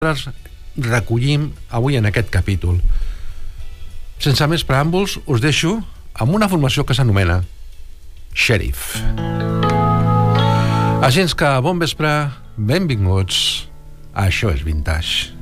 recollim avui en aquest capítol. Sense més preàmbuls, us deixo amb una formació que s'anomena Sheriff. Així que bon vespre, benvinguts a Això és Vintage.